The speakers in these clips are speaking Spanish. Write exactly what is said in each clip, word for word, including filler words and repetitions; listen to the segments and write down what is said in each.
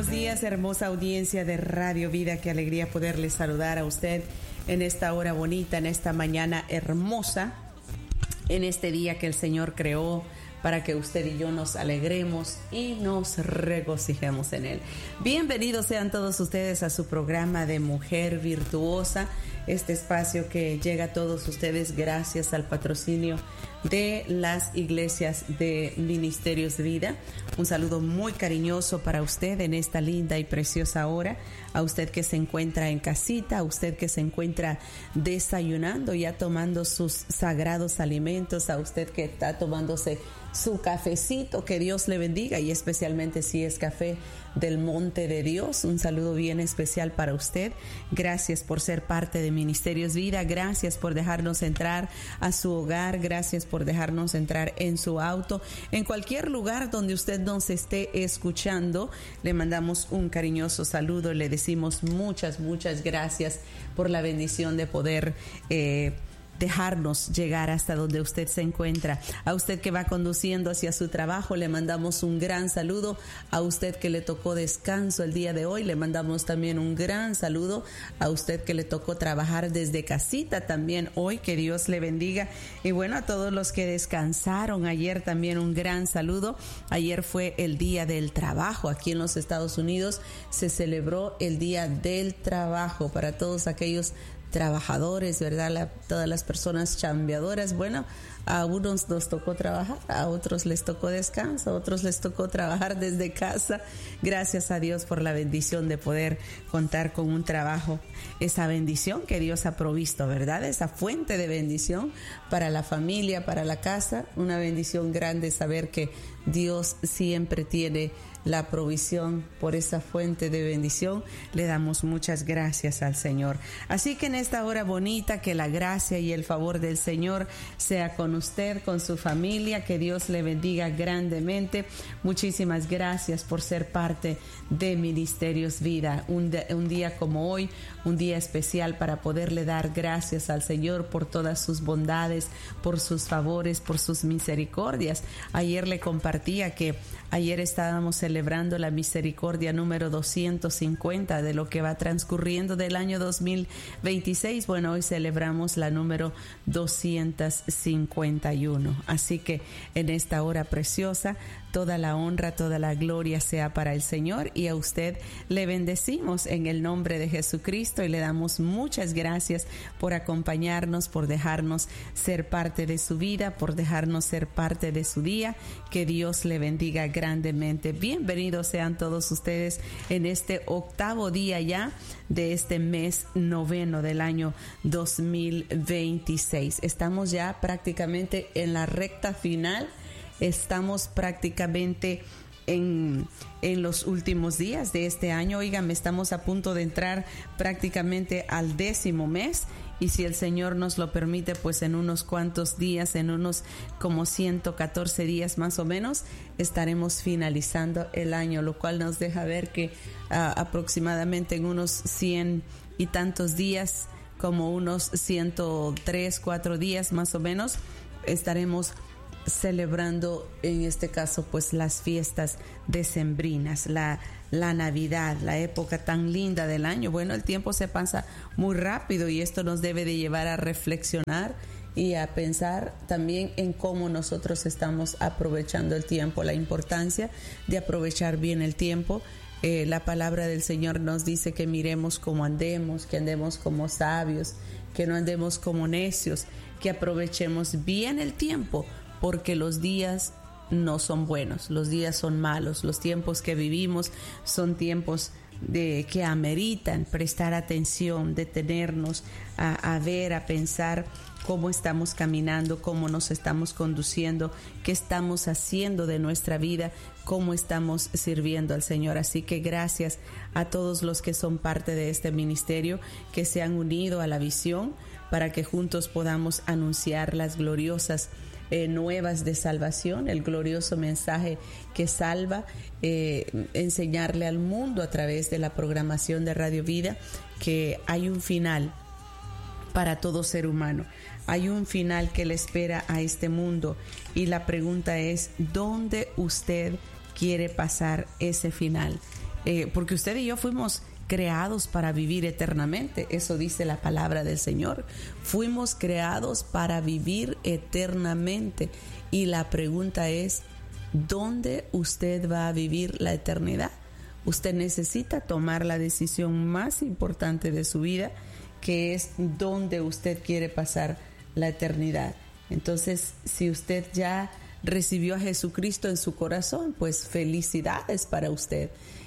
buenos días, hermosa audiencia de Radio Vida. Qué alegría poderle saludar a usted en esta hora bonita, en esta mañana hermosa, en este día que el Señor creó para que usted y yo nos alegremos y nos regocijemos en Él. Bienvenidos sean todos ustedes a su programa de Mujer Virtuosa, este espacio que llega a todos ustedes gracias al patrocinio de las iglesias de Ministerios Vida. Un saludo muy cariñoso para usted en esta linda y preciosa hora, a usted que se encuentra en casita, a usted que se encuentra desayunando, ya tomando sus sagrados alimentos, a usted que está tomándose su cafecito, que Dios le bendiga, y especialmente si es café del monte de Dios, un saludo bien especial para usted. Gracias por ser parte de Ministerios Vida, gracias por dejarnos entrar a su hogar, gracias por dejarnos entrar en su auto, en cualquier lugar donde usted nos esté escuchando. Le mandamos un cariñoso saludo, le decimos muchas, muchas gracias por la bendición de poder eh, dejarnos llegar hasta donde usted se encuentra. A usted que va conduciendo hacia su trabajo, le mandamos un gran saludo. A usted que le tocó descanso el día de hoy, le mandamos también un gran saludo. A usted que le tocó trabajar desde casita también hoy, que Dios le bendiga. Y bueno, a todos los que descansaron ayer también un gran saludo. Ayer fue el Día del Trabajo. Aquí en los Estados Unidos se celebró el Día del Trabajo para todos aquellos trabajadores, ¿verdad? La, todas las personas chambeadoras. Bueno, a unos nos tocó trabajar, a otros les tocó descanso, a otros les tocó trabajar desde casa. Gracias a Dios por la bendición de poder contar con un trabajo, esa bendición que Dios ha provisto, ¿verdad? Esa fuente de bendición para la familia, para la casa. Una bendición grande saber que Dios siempre tiene la provisión por esa fuente de bendición. Le damos muchas gracias al Señor. Así que en esta hora bonita, que la gracia y el favor del Señor sea con usted, con su familia, que Dios le bendiga grandemente. Muchísimas gracias por ser parte de Ministerios Vida. Un, de, un día como hoy, un día especial para poderle dar gracias al Señor por todas sus bondades, por sus favores, por sus misericordias. Ayer le compartía que ayer estábamos celebrando la misericordia número doscientos cincuenta de lo que va transcurriendo del año dos mil veintiséis. Bueno, hoy celebramos la número doscientos cincuenta y uno. Así que en esta hora preciosa, toda la honra, toda la gloria sea para el Señor, y a usted le bendecimos en el nombre de Jesucristo y le damos muchas gracias por acompañarnos, por dejarnos ser parte de su vida, por dejarnos ser parte de su día. Que Dios le bendiga grandemente. Bienvenidos sean todos ustedes en este octavo día ya de este mes noveno del año dos mil veintiséis. Estamos ya prácticamente en la recta final. Estamos prácticamente en, en los últimos días de este año. Oigan, estamos a punto de entrar prácticamente al décimo mes. Y si el Señor nos lo permite, pues en unos cuantos días, en unos como ciento catorce días más o menos, estaremos finalizando el año, lo cual nos deja ver que uh, aproximadamente en unos cien y tantos días, como unos ciento tres, cuatro días más o menos, estaremos celebrando en este caso pues las fiestas decembrinas, la, la Navidad, la época tan linda del año. Bueno, el tiempo se pasa muy rápido y esto nos debe de llevar a reflexionar y a pensar también en cómo nosotros estamos aprovechando el tiempo, la importancia de aprovechar bien el tiempo. Eh, la palabra del Señor nos dice que miremos cómo andemos, que andemos como sabios, que no andemos como necios, que aprovechemos bien el tiempo, porque los días no son buenos, los días son malos, los tiempos que vivimos son tiempos de que ameritan prestar atención, detenernos a, a ver, a pensar cómo estamos caminando, cómo nos estamos conduciendo, qué estamos haciendo de nuestra vida, cómo estamos sirviendo al Señor. Así que gracias a todos los que son parte de este ministerio, que se han unido a la visión para que juntos podamos anunciar las gloriosas Eh, nuevas de salvación, el glorioso mensaje que salva, eh, enseñarle al mundo a través de la programación de Radio Vida que hay un final para todo ser humano, hay un final que le espera a este mundo, y la pregunta es: ¿dónde usted quiere pasar ese final? eh, porque usted y yo fuimos creados para vivir eternamente. Eso dice la palabra del Señor. Fuimos creados para vivir eternamente. Y la pregunta es, ¿dónde usted va a vivir la eternidad? Usted necesita tomar la decisión más importante de su vida, que es dónde usted quiere pasar la eternidad. Entonces, si usted ya recibió a Jesucristo en su corazón, pues felicidades para usted.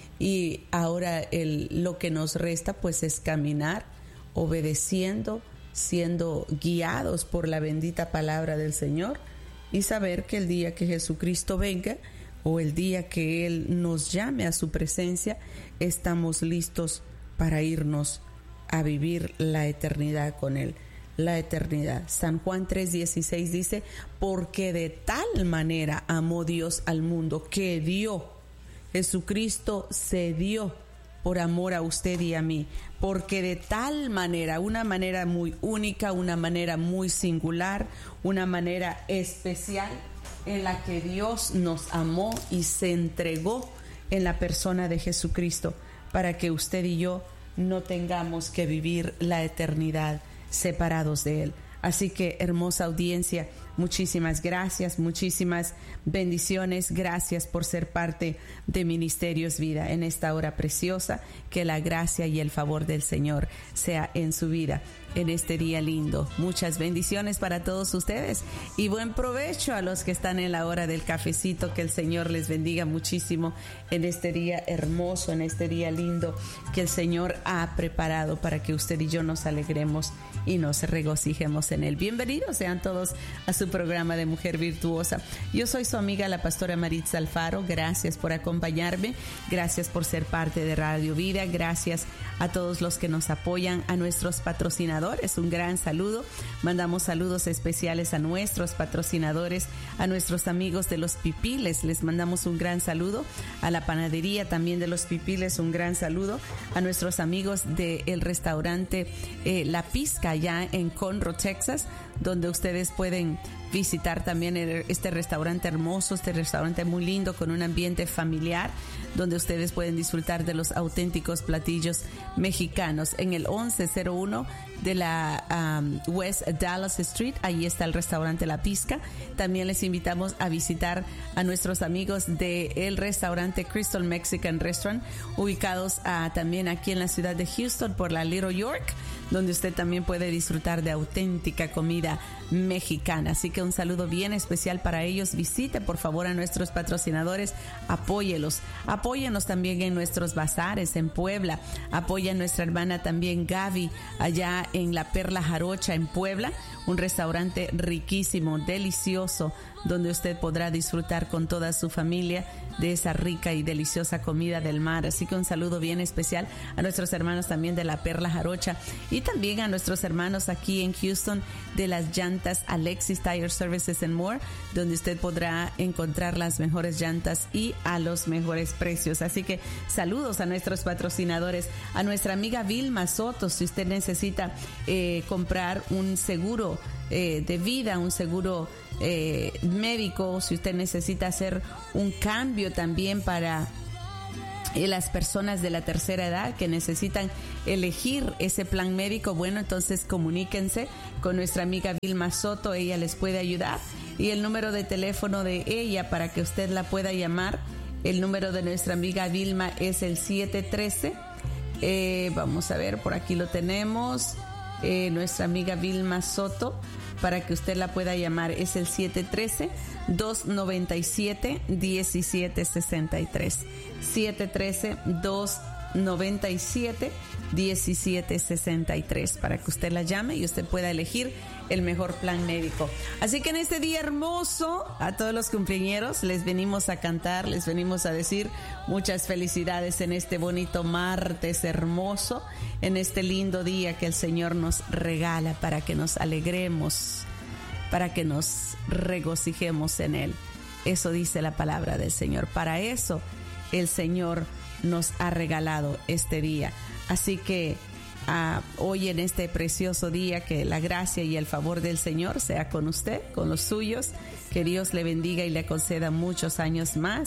Y ahora el, lo que nos resta pues es caminar obedeciendo, siendo guiados por la bendita palabra del Señor, y saber que el día que Jesucristo venga o el día que Él nos llame a su presencia, estamos listos para irnos a vivir la eternidad con Él. La eternidad. San Juan tres dieciséis dice, porque de tal manera amó Dios al mundo que dio. Jesucristo se dio por amor a usted y a mí, porque de tal manera, una manera muy única, una manera muy singular, una manera especial en la que Dios nos amó y se entregó en la persona de Jesucristo, para que usted y yo no tengamos que vivir la eternidad separados de Él. Así que, hermosa audiencia, muchísimas gracias, muchísimas bendiciones. Gracias por ser parte de Ministerios Vida en esta hora preciosa. Que la gracia y el favor del Señor sea en su vida en este día lindo. Muchas bendiciones para todos ustedes y buen provecho a los que están en la hora del cafecito. Que el Señor les bendiga muchísimo en este día hermoso, en este día lindo que el Señor ha preparado para que usted y yo nos alegremos y nos regocijemos en Él. Bienvenidos sean todos a su programa de Mujer Virtuosa. Yo soy su amiga, la pastora Maritza Alfaro. Gracias por acompañarme. Gracias por ser parte de Radio Vida. Gracias a todos los que nos apoyan, a nuestros patrocinadores. Un gran saludo. Mandamos saludos especiales a nuestros patrocinadores, a nuestros amigos de Los Pipiles. Les mandamos un gran saludo. A la panadería también de Los Pipiles, un gran saludo. A nuestros amigos del restaurante eh, La Pizca, allá en Conroe, Texas, donde ustedes pueden visitar también este restaurante hermoso, este restaurante muy lindo con un ambiente familiar, donde ustedes pueden disfrutar de los auténticos platillos mexicanos. En el once cero uno de la um, West Dallas Street, ahí está el restaurante La Pizca. También les invitamos a visitar a nuestros amigos del restaurante Crystal Mexican Restaurant, ubicados uh, también aquí en la ciudad de Houston por la Little York, donde usted también puede disfrutar de auténtica comida mexicana. Así que un saludo bien especial para ellos. Visite por favor a nuestros patrocinadores, apóyelos, apóyenos también en nuestros bazares en Puebla, apoya a nuestra hermana también Gaby allá en La Perla Jarocha en Puebla, un restaurante riquísimo, delicioso, donde usted podrá disfrutar con toda su familia de esa rica y deliciosa comida del mar. Así que un saludo bien especial a nuestros hermanos también de La Perla Jarocha y también a nuestros hermanos aquí en Houston de las llantas Alexis Tire Services and More, donde usted podrá encontrar las mejores llantas y a los mejores precios. Así que saludos a nuestros patrocinadores, a nuestra amiga Vilma Soto. Si usted necesita eh, comprar un seguro eh, de vida, un seguro Eh, médico, si usted necesita hacer un cambio también para eh, las personas de la tercera edad que necesitan elegir ese plan médico, bueno, entonces comuníquense con nuestra amiga Vilma Soto, ella les puede ayudar. Y el número de teléfono de ella para que usted la pueda llamar, el número de nuestra amiga Vilma es el siete uno tres, eh, vamos a ver, por aquí lo tenemos, eh, nuestra amiga Vilma Soto, para que usted la pueda llamar, es el siete uno tres, dos nueve siete, uno siete seis tres. siete uno tres, dos nueve siete, uno siete seis tres, para que usted la llame y usted pueda elegir el mejor plan médico. Así que en este día hermoso, a todos los cumpleañeros les venimos a cantar, les venimos a decir muchas felicidades en este bonito martes hermoso, en este lindo día que el Señor nos regala para que nos alegremos, para que nos regocijemos en Él. Eso dice la palabra del Señor. Para eso el Señor nos ha regalado este día. Así que Uh, hoy en este precioso día, que la gracia y el favor del Señor sea con usted, con los suyos, que Dios le bendiga y le conceda muchos años más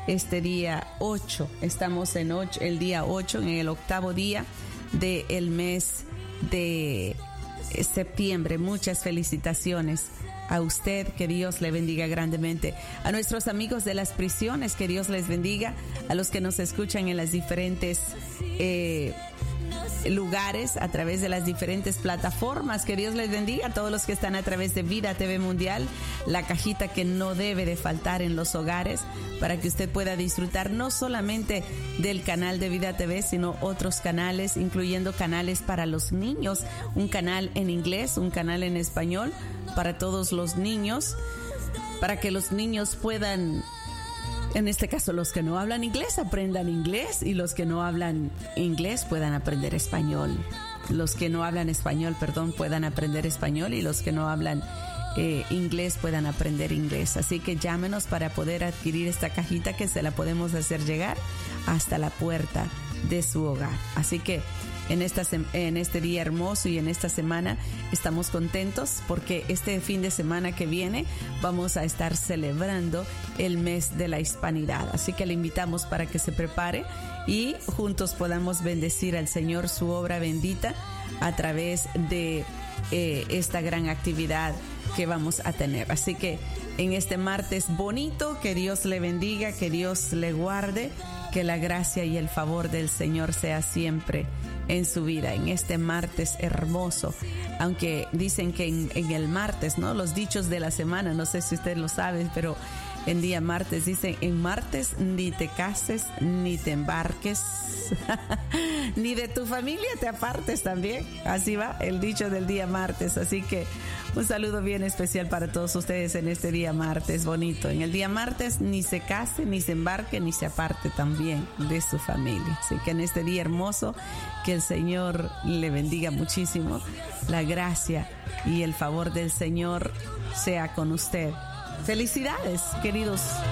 este día ocho. Estamos en ocho, el día ocho, en el octavo día del mes de septiembre. Muchas felicitaciones a usted, que Dios le bendiga grandemente. A nuestros amigos de las prisiones, que Dios les bendiga. A los que nos escuchan en las diferentes eh, lugares, a través de las diferentes plataformas, que Dios les bendiga. A todos los que están a través de Vida T V Mundial, la cajita que no debe de faltar en los hogares, para que usted pueda disfrutar no solamente del canal de Vida T V, sino otros canales, incluyendo canales para los niños, un canal en inglés, un canal en español para todos los niños, para que los niños puedan, en este caso los que no hablan inglés, aprendan inglés, y los que no hablan inglés puedan aprender español. Los que no hablan español, perdón, puedan aprender español, y los que no hablan eh, inglés puedan aprender inglés. Así que llámenos para poder adquirir esta cajita, que se la podemos hacer llegar hasta la puerta de su hogar. Así que en, esta, en este día hermoso y en esta semana estamos contentos porque este fin de semana que viene vamos a estar celebrando el mes de la hispanidad. Así que le invitamos para que se prepare y juntos podamos bendecir al Señor, su obra bendita, a través de eh, esta gran actividad que vamos a tener. Así que en este martes bonito, que Dios le bendiga, que Dios le guarde, que la gracia y el favor del Señor sea siempre en su vida, en este martes hermoso. Aunque dicen que en, en el martes, ¿no? Los dichos de la semana, no sé si usted lo sabe, pero en día martes dicen: en martes ni te cases, ni te embarques, ni de tu familia te apartes también. Así va el dicho del día martes. Así que un saludo bien especial para todos ustedes en este día martes bonito. En el día martes ni se case, ni se embarque, ni se aparte también de su familia. Así que en este día hermoso, que el Señor le bendiga muchísimo. La gracia y el favor del Señor sea con usted. Felicidades, queridos